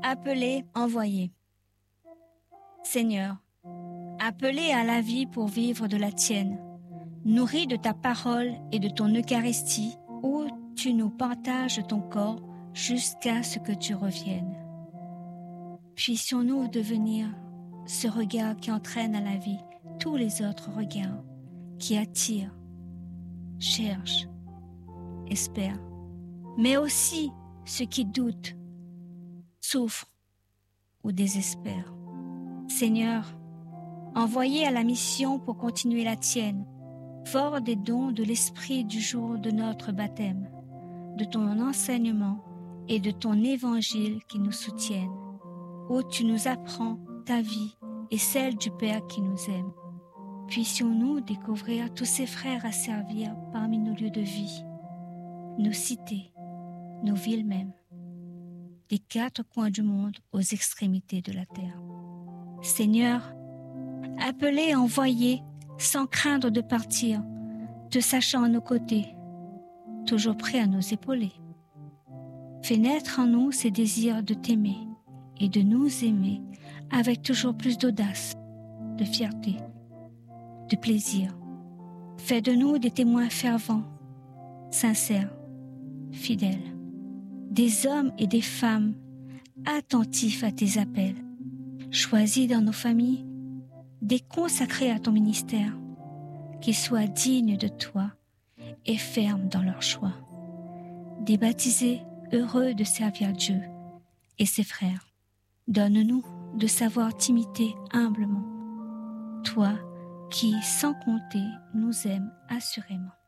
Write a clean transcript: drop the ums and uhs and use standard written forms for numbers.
Appelé, envoyé. Seigneur, appelé à la vie pour vivre de la tienne, nourri de ta parole et de ton Eucharistie, où tu nous partages ton corps jusqu'à ce que tu reviennes. Puissions-nous devenir ce regard qui entraîne à la vie tous les autres regards, qui attirent, cherchent, espèrent, mais aussi ceux qui doutent, souffrent ou désespèrent. Seigneur, envoyé à la mission pour continuer la tienne, fort des dons de l'Esprit du jour de notre baptême, de ton enseignement et de ton évangile qui nous soutiennent, où tu nous apprends ta vie et celle du Père qui nous aime. Puissions-nous découvrir tous ces frères à servir parmi nos lieux de vie, nos cités, nos villes mêmes, des 4 coins du monde aux extrémités de la terre. Seigneur, appelé, envoyé, sans craindre de partir, te sachant à nos côtés, toujours prêt à nous épauler. Fais naître en nous ces désirs de t'aimer et de nous aimer avec toujours plus d'audace, de fierté, de plaisir. Fais de nous des témoins fervents, sincères, fidèles, des hommes et des femmes attentifs à tes appels, choisis dans nos familles, des consacrés à ton ministère, qui soient dignes de toi et fermes dans leur choix, des baptisés heureux de servir Dieu et ses frères. Donne-nous de savoir t'imiter humblement, toi qui, sans compter, nous aimes assurément.